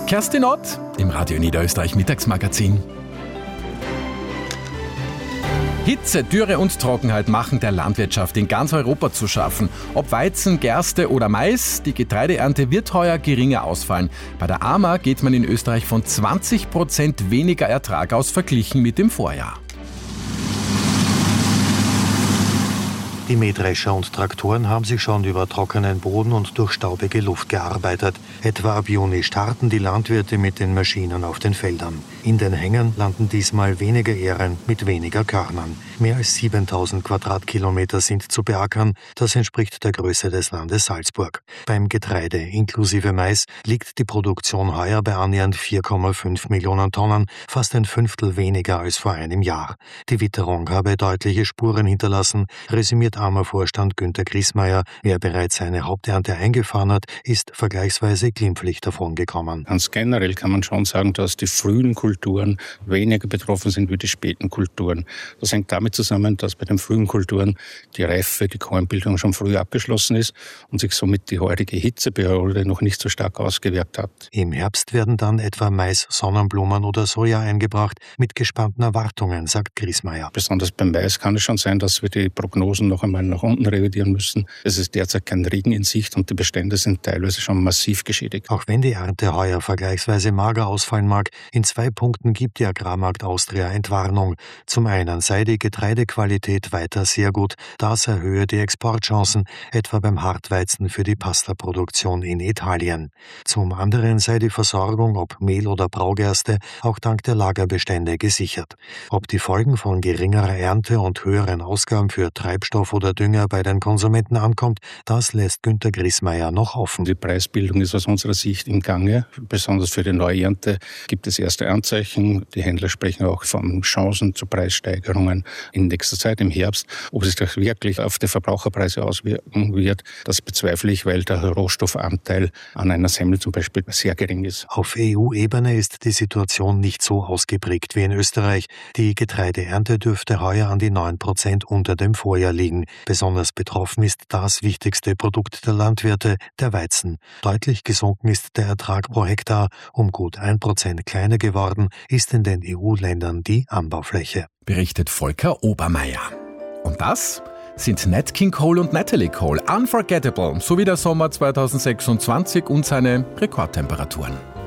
Kerstin Ott im Radio Niederösterreich Mittagsmagazin. Hitze, Dürre und Trockenheit machen der Landwirtschaft in ganz Europa zu schaffen. Ob Weizen, Gerste oder Mais, die Getreideernte wird heuer geringer ausfallen. Bei der AMA geht man in Österreich von 20% weniger Ertrag aus verglichen mit dem Vorjahr. Die Mähdrescher und Traktoren haben sich schon über trockenen Boden und durch staubige Luft gearbeitet. Etwa ab Juni starten die Landwirte mit den Maschinen auf den Feldern. In den Hängen landen diesmal weniger Ähren mit weniger Körnern. Mehr als 7000 Quadratkilometer sind zu beackern. Das entspricht der Größe des Landes Salzburg. Beim Getreide inklusive Mais liegt die Produktion heuer bei annähernd 4,5 Millionen Tonnen, fast ein Fünftel weniger als vor einem Jahr. Die Witterung habe deutliche Spuren hinterlassen, resümiert AMA-Vorstand Günter Griesmeier. Wer bereits seine Haupternte eingefahren hat, ist vergleichsweise glimpflich davongekommen. Ganz generell kann man schon sagen, dass die frühen Kulturen weniger betroffen sind wie die späten Kulturen. Das hängt damit zusammen, dass bei den frühen Kulturen die Reife, die Kornbildung schon früh abgeschlossen ist und sich somit die heutige Hitzeperiode noch nicht so stark ausgewirkt hat. Im Herbst werden dann etwa Mais, Sonnenblumen oder Soja eingebracht, mit gespannten Erwartungen, sagt Griesmeier. Besonders beim Mais kann es schon sein, dass wir die Prognosen noch einmal nach unten revidieren müssen. Es ist derzeit kein Regen in Sicht und die Bestände sind teilweise schon massiv geschädigt. Auch wenn die Ernte heuer vergleichsweise mager ausfallen mag, in 2 Punkten gibt die Agrarmarkt Austria Entwarnung. Zum einen sei die Getreidequalität weiter sehr gut, das erhöhe die Exportchancen, etwa beim Hartweizen für die Pastaproduktion in Italien. Zum anderen sei die Versorgung, ob Mehl oder Braugerste, auch dank der Lagerbestände gesichert. Ob die Folgen von geringerer Ernte und höheren Ausgaben für Treibstoff oder Dünger bei den Konsumenten ankommt, das lässt Günter Griesmeier noch offen. Die Preisbildung ist aus unserer Sicht im Gange. Besonders für die Neuernte gibt es erste Anzeichen. Die Händler sprechen auch von Chancen zu Preissteigerungen in nächster Zeit im Herbst. Ob sich das wirklich auf die Verbraucherpreise auswirken wird, das bezweifle ich, weil der Rohstoffanteil an einer Semmel zum Beispiel sehr gering ist. Auf EU-Ebene ist die Situation nicht so ausgeprägt wie in Österreich. Die Getreideernte dürfte heuer an die 9% unter dem Vorjahr liegen. Besonders betroffen ist das wichtigste Produkt der Landwirte, der Weizen. Deutlich gesunken ist der Ertrag pro Hektar. Um gut 1% kleiner geworden ist in den EU-Ländern die Anbaufläche. Berichtet Volker Obermeier. Und das sind Nat King Cole und Natalie Cole, Unforgettable, sowie der Sommer 2026 und seine Rekordtemperaturen.